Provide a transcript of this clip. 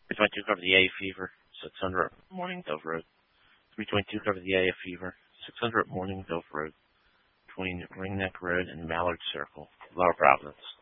322 cover the A fever, 600 Morning Dove Road. 322 cover the A fever, 600 Morning Dove Road, between Ring Neck Road and Mallard Circle, Lower Providence.